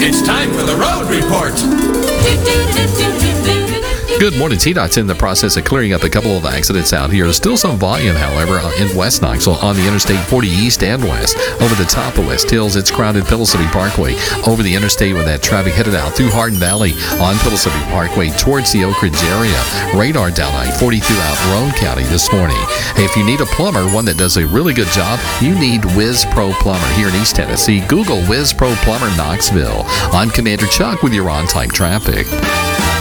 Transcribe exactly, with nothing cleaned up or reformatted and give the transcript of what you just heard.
It's time for the road report. Good morning. T DOT's in the process of clearing up a couple of accidents out here. There's still some volume, however, in West Knoxville on the Interstate forty East and West. Over the top of West Hills, it's crowded Pellissippi Parkway. Over the interstate with that traffic headed out through Hardin Valley on Pellissippi Parkway towards the Oak Ridge area. Radar down I forty throughout Roane County this morning. Hey, if you need a plumber, one that does a really good job, you need Whiz Pro Plumber here in East Tennessee. Google Whiz Pro Plumber Knoxville. I'm Commander Chuck with your on-time traffic.